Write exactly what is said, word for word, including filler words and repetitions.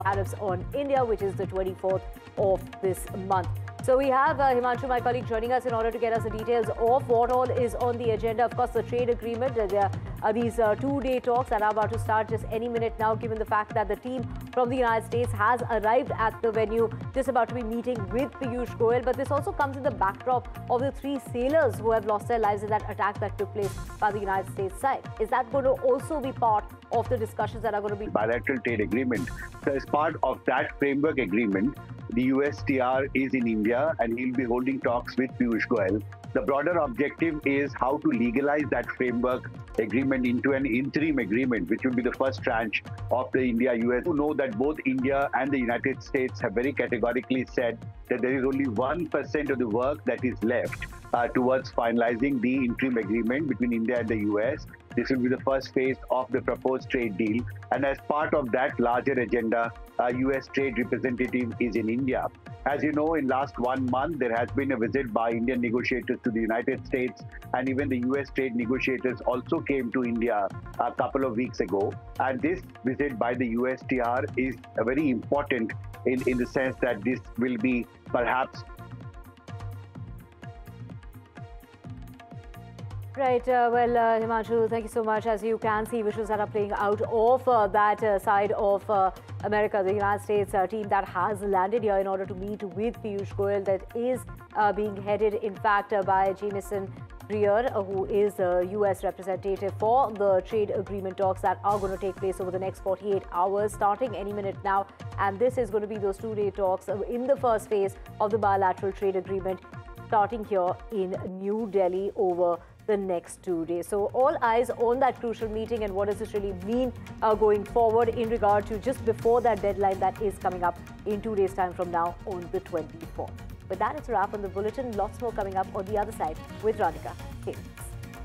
tariffs on India, which is the twenty-fourth of this month. So we have uh, Himanshu, my colleague, joining us in order to get us the details of what all is on the agenda. Of course, the trade agreement. Uh, there are these uh, two-day talks that are about to start just any minute now, given the fact that the team from the United States has arrived at the venue, just about to be meeting with Piyush Goyal. But this also comes in the backdrop of the three sailors who have lost their lives in that attack that took place by the United States side. Is that going to also be part of the discussions that are going to be bilateral trade agreement? So as part of that framework agreement, the U S T R is in India and he'll be holding talks with Piyush Goyal. The broader objective is how to legalize that framework agreement into an interim agreement, which will be the first tranche of the India-U S. You know that both India and the United States have very categorically said that there is only one percent of the work that is left uh, towards finalizing the interim agreement between India and the U S. This will be the first phase of the proposed trade deal. And as part of that larger agenda, a U S trade representative is in India. As you know, in last one month, there has been a visit by Indian negotiators to the United States, and even the U S trade negotiators also came to India a couple of weeks ago. And this visit by the U S T R is a very important in, in the sense that this will be perhaps Right. Uh, well, uh, Himanshu, thank you so much. As you can see, visuals that are playing out of uh, that uh, side of uh, America, the United States uh, team that has landed here in order to meet with Piyush Goyal, that is uh, being headed, in fact, uh, by Jamieson Greer, uh, who is the U S representative for the trade agreement talks that are going to take place over the next forty-eight hours, starting any minute now. And this is going to be those two-day talks uh, in the first phase of the bilateral trade agreement, starting here in New Delhi over the next two days. So all eyes on that crucial meeting and what does this really mean uh, going forward in regard to just before that deadline that is coming up in two days' time from now on the twenty-fourth. With that, it's a wrap on the bulletin. Lots more coming up on the other side with Radhika. Okay.